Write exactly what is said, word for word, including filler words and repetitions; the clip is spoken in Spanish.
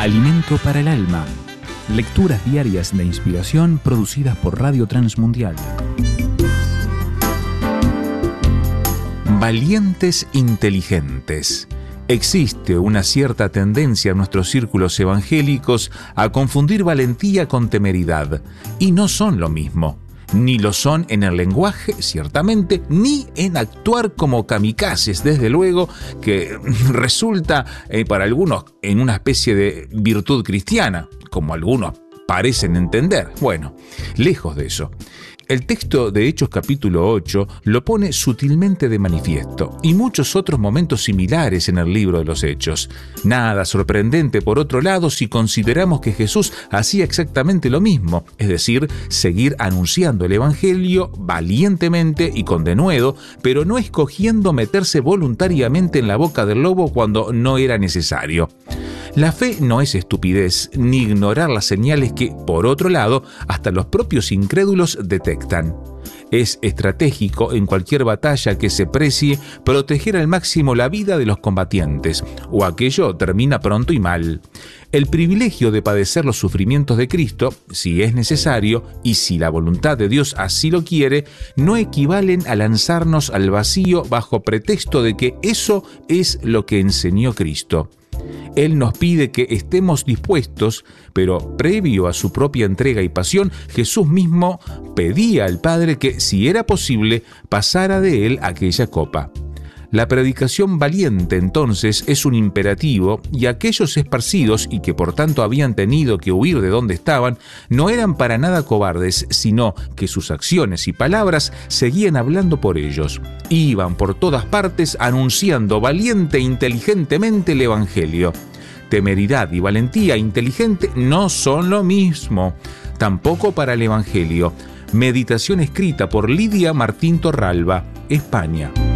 Alimento para el alma. Lecturas diarias de inspiración producidas por Radio Transmundial. Valientes inteligentes. Existe una cierta tendencia en nuestros círculos evangélicos a confundir valentía con temeridad, y no son lo mismo. Ni lo son en el lenguaje, ciertamente, ni en actuar como kamikazes, desde luego, que resulta eh, para algunos en una especie de virtud cristiana, como algunos parecen entender. Bueno, lejos de eso. El texto de Hechos capítulo ocho lo pone sutilmente de manifiesto, y muchos otros momentos similares en el libro de los Hechos. Nada sorprendente, por otro lado, si consideramos que Jesús hacía exactamente lo mismo, es decir, seguir anunciando el Evangelio valientemente y con denuedo, pero no escogiendo meterse voluntariamente en la boca del lobo cuando no era necesario. La fe no es estupidez, ni ignorar las señales que, por otro lado, hasta los propios incrédulos detectan. Es estratégico en cualquier batalla que se precie proteger al máximo la vida de los combatientes, o aquello termina pronto y mal. El privilegio de padecer los sufrimientos de Cristo, si es necesario y si la voluntad de Dios así lo quiere, no equivalen a lanzarnos al vacío bajo pretexto de que eso es lo que enseñó Cristo. Él nos pide que estemos dispuestos, pero previo a su propia entrega y pasión, Jesús mismo pedía al Padre que, si era posible, pasara de él aquella copa. La predicación valiente, entonces, es un imperativo, y aquellos esparcidos, y que por tanto habían tenido que huir de donde estaban, no eran para nada cobardes, sino que sus acciones y palabras seguían hablando por ellos. Iban por todas partes anunciando valiente e inteligentemente el Evangelio. Temeridad y valentía inteligente no son lo mismo, tampoco para el Evangelio. Meditación escrita por Lidia Martín Torralba, España.